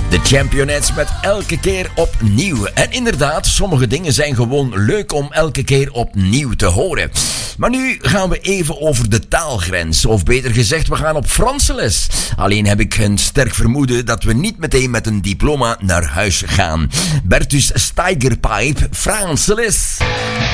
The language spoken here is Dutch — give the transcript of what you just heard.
De Championnets met elke keer opnieuw. En inderdaad, sommige dingen zijn gewoon leuk om elke keer opnieuw te horen. Maar nu gaan we even over de taalgrens. Of beter gezegd, we gaan op Franse les. Alleen heb ik een sterk vermoeden dat we niet meteen met een diploma naar huis gaan. Bertus Steigerpipe, Franse les.